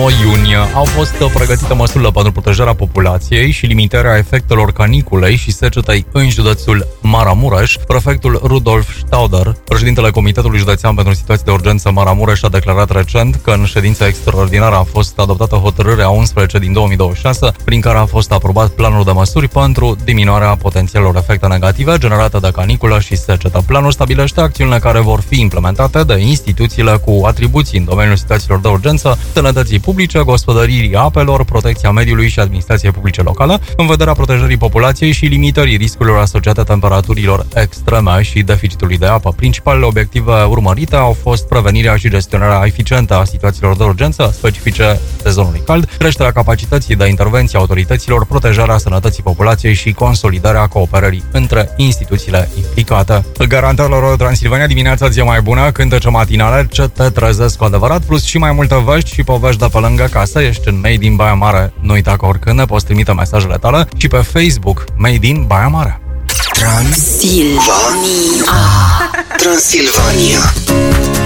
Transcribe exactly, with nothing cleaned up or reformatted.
iunie au fost pregătite măsurile pentru protejarea populației și limitarea efectelor caniculei și secetei în județul Maramureș. Prefectul Rudolf Stauder, președintele Comitetului Județean pentru Situații de Urgență Maramureș, a declarat recent că în ședința extraordinară a fost adoptată hotărârea unsprezece din două mii douăzeci și șase, prin care a fost aprobat planul de măsuri pentru diminuarea potențialelor efecte negative generate de caniculă și secetă. Planul stabilește acțiunile care vor fi implementate de instituțiile cu atribuții în domeniul situațiilor de urgență, sănătății publice, gospodăririi apelor, protecția mediului și administrației publice locale, în vederea protejării populației și limitării riscurilor asociate temperaturilor extreme și deficitului de apă. Principalele obiective urmărite au fost prevenirea și gestionarea eficientă a situațiilor de urgență specifice sezonului cald, creșterea capacității de intervenție a autorităților, protejarea sănătății populației și consolidarea cooperării între instituțiile implicate. Garantărilor Transilvania, dimineața zi mai bună, cântece matinale ce te trezesc cu adevărat, plus și mai multe vești și povești de pe lângă casă. Ești în Made in Baia Mare. Nu uita că oricând ne poți trimite mesajele tale și pe Facebook Made in Baia Mare. Transilvania. Transilvania.